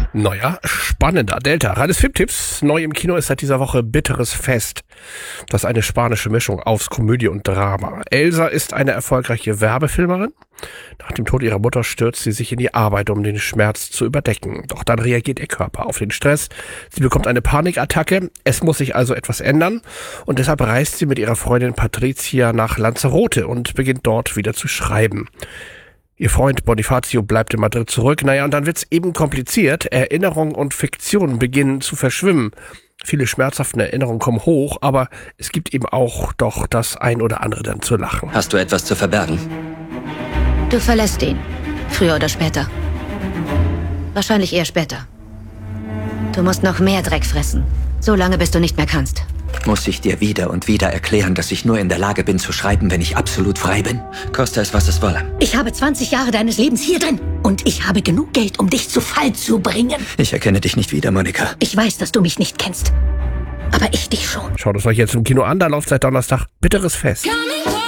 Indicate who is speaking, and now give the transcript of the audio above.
Speaker 1: Neuer, spannender Delta. Reines Filmtipps. Neu im Kino ist seit dieser Woche Bitteres Fest. Das ist eine spanische Mischung aus Komödie und Drama. Elsa ist eine erfolgreiche Werbefilmerin. Nach dem Tod ihrer Mutter stürzt sie sich in die Arbeit, um den Schmerz zu überdecken. Doch dann reagiert ihr Körper auf den Stress. Sie bekommt eine Panikattacke. Es muss sich also etwas ändern. Und deshalb reist sie mit ihrer Freundin Patricia nach Lanzarote und beginnt dort wieder zu schreiben. Ihr Freund Bonifacio bleibt in Madrid zurück. Naja, und dann wird's eben kompliziert. Erinnerung und Fiktion beginnen zu verschwimmen. Viele schmerzhafte Erinnerungen kommen hoch, aber es gibt eben auch doch das ein oder andere dann zu lachen.
Speaker 2: Hast du etwas zu verbergen?
Speaker 3: Du verlässt ihn. Früher oder später. Wahrscheinlich eher später. Du musst noch mehr Dreck fressen. So lange, bis du nicht mehr kannst.
Speaker 2: Muss ich dir wieder und wieder erklären, dass ich nur in der Lage bin zu schreiben, wenn ich absolut frei bin? Koste es, was es wolle.
Speaker 4: Ich habe 20 Jahre deines Lebens hier drin. Und ich habe genug Geld, um dich zu Fall zu bringen.
Speaker 2: Ich erkenne dich nicht wieder, Monika.
Speaker 4: Ich weiß, dass du mich nicht kennst. Aber ich dich schon.
Speaker 1: Schaut es euch jetzt im Kino an, da läuft seit Donnerstag Bitteres Fest.